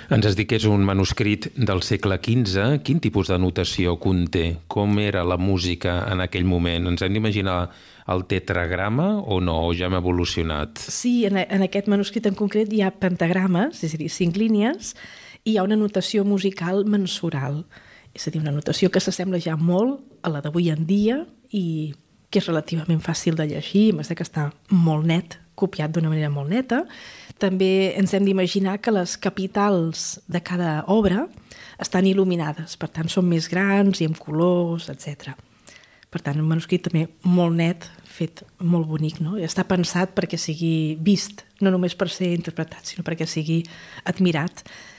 Ens has dit que és un manuscrit del segle XV. Quin tipus de notació conté? Com era la música en aquell moment? Ens hem d'imaginar el tetragrama o no? O ja hem evolucionat? Sí, en aquest manuscrit en concret hi ha pentagrames, és a dir, 5 línies, i hi ha una notació musical mensural. És a dir, una notació que s'assembla ja molt a la d'avui en dia i que és relativament fàcil de llegir, a més que està molt net, copiat d'una manera molt neta. També ens hem d'imaginar que les capitals de cada obra estan il·luminades, per tant són més grans i amb colors, etc. Per tant, un manuscrit també molt net, fet molt bonic, no? I està pensat perquè sigui vist, no només per ser interpretat, sinó perquè sigui admirat.